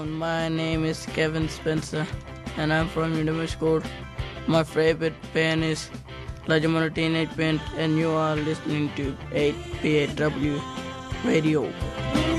My name is Kevin Spencer and I'm from University School. My favorite band is Lajamano Teenage Band and you are listening to 8PAW Radio.